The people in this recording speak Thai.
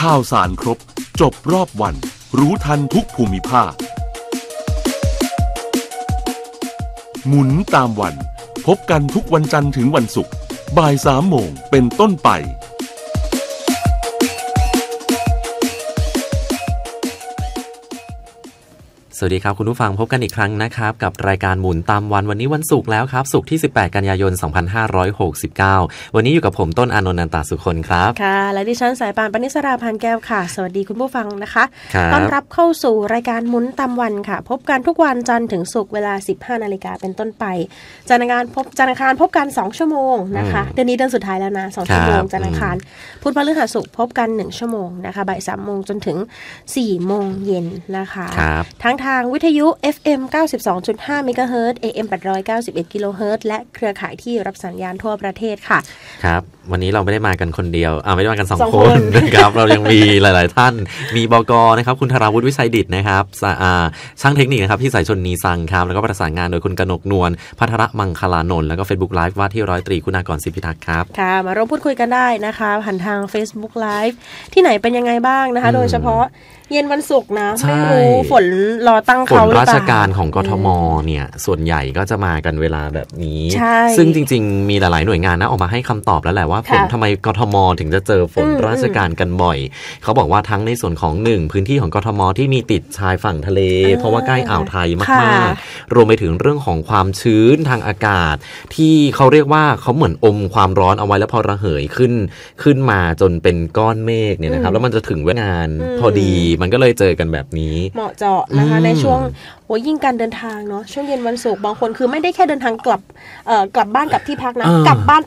ข่าวสารครบจบรอบวันรู้ทันทุกภูมิภาคหมุนตามวันพบกันทุกวันจันทร์ถึงวันศุกร์บ่าย 3 โมงเป็นต้นไปสวัสดีครับคุณผู้ฟังพบกันอีกครั้งนะครับกับรายการหมุนตามวันนี้วันศุกร์แล้วครับศุกร์ที่18กันยายน2569วันนี้อยู่กับผมต้นอานนท์นันตสุคนครับค่ะและดิฉันสายปานปณิสราพานแก้วค่ะสวัสดีคุณผู้ฟังนะคะต้อนรับเข้าสู่รายการหมุนตามวันค่ะพบกันทุกวันจันทร์ถึงศุกร์เวลา 15 นาฬิกาเป็นต้นไปจันทร์อังคารพบกัน2ชั่วโมงนะคะเดือนนี้เดือนสุดท้ายแล้วนะ2ชั่วโมงจันทร์อังคารพุธพฤหัสศุกร์พบกัน1ชั่วโมงนะคะบ่าย 3 โมงจนถึง 4 โมงเย็นนะคะทั้งทางวิทยุ FM 92.5 เมกะเฮิรตซ์ AM 891 กิโลเฮิรตซ์และเครือข่ายที่รับสัญญาณทั่วประเทศค่ะครับวันนี้เราไม่ได้มากันคนเดียวไม่ได้มากัน2 คนนะครับเรายังมีหลายๆท่านมีบก.นะครับคุณธราวุฒิวิชัยดิษฐ์นะครับช่างเทคนิคนะครับพี่สายชนนีซังครับแล้วก็ประสานงานโดยคุณกนกนวลภัทรมังคลานนท์แล้วก็ Facebook Live ว่าที่100 ตรีคุณากรศิพิทักษ์ครับค่ะมาร่วมพูดคุยกันได้นะคะผ่านทาง Facebook Live ที่ไหนเป็นยังไงบ้างนะคะโดยเฉพาะเย็นวันศุกร์นะไม่รู้ฝนรอตั้งเขาหรือเปล่าฝนราชการของกทมเนี่ยส่วนใหญ่ก็จะมากันเวลาแบบนี้ซึ่งจริงๆมีหลายๆหน่วยงานนะออกมาให้คำตอบแล้วแหละว่าฝนทำไมกทมถึงจะเจอฝนราชการกันบ่อยเขาบอกว่าทั้งในส่วนของ1พื้นที่ของกทมที่มีติดชายฝั่งทะเลเพราะว่าใกล้อ่าวไทยมากๆรวมไปถึงเรื่องของความชื้นทางอากาศที่เขาเรียกว่าเขาเหมือนอมความร้อนเอาไว้แล้วพอระเหยขึ้นมาจนเป็นก้อนเมฆเนี่ยนะครับแล้วมันจะถึงเวลางานพอดีมันก็เลยเจอกันแบบนี้เหมาะเจาะนะคะในช่วงยิ่งการเดินทางเนาะช่วงเย็นวันศุกร์บางคนคือไม่ได้แค่เดินทางกลับบ้านกลับที่พักนะกลับบ้าน